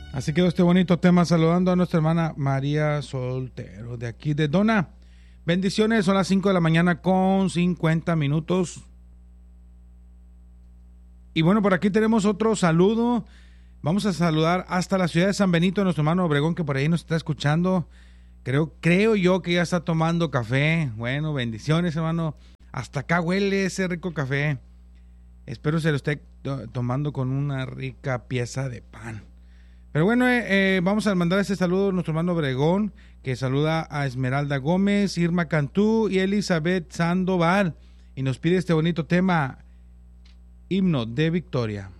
Así quedó este bonito tema, saludando a nuestra hermana María Soltero, de aquí de Dona. Bendiciones, son las 5 de la mañana con 50 minutos. Y bueno, por aquí tenemos otro saludo. Vamos a saludar hasta la ciudad de San Benito, nuestro hermano Obregón, que por ahí nos está escuchando. Creo yo que ya está tomando café. Bueno, bendiciones, hermano. Hasta acá huele ese rico café. Espero se lo esté tomando con una rica pieza de pan. Pero bueno, vamos a mandar ese saludo a nuestro hermano Obregón, que saluda a Esmeralda Gómez, Irma Cantú y Elizabeth Sandoval. Y nos pide este bonito tema, Himno de Victoria.